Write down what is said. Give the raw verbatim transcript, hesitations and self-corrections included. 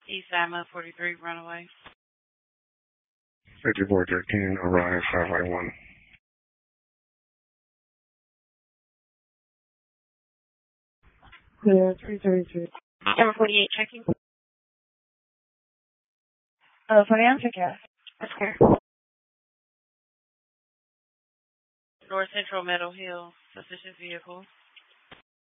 East Alma forty-three, runaway. fifty-four thirteen, arrive five five one. Clear, three thirty-three. Number forty-eight, checking. Uh, forty-nine, check out. That's clear. North Central Meadow Hill, suspicious vehicle.